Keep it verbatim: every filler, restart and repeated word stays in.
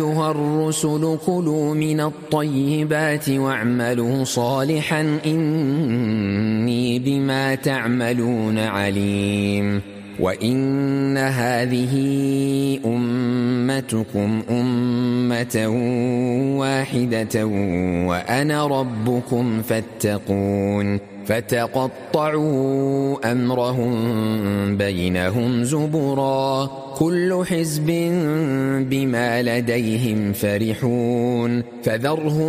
أيها الرسل كلوا من الطيبات واعملوا صالحا إني بما تعملون عليم وإن هذه أمتكم أمة واحدة وأنا ربكم فاتقون فتقطعوا أمرهم بينهم زبرا كل حزب بما لديهم فرحون فذرهم